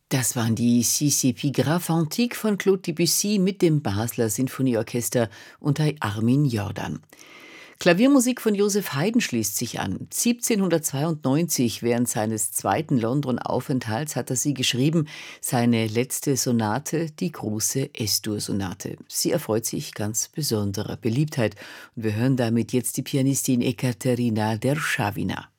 Das waren die CCP Antique von Claude Debussy mit dem Basler Sinfonieorchester unter Armin Jordan. Klaviermusik von Joseph Haydn schließt sich an. 1792, während seines zweiten London-Aufenthalts, hat er sie geschrieben, seine letzte Sonate, die große S-Dur-Sonate. Sie erfreut sich ganz besonderer Beliebtheit. Und wir hören damit jetzt die Pianistin Ekaterina Derschawina.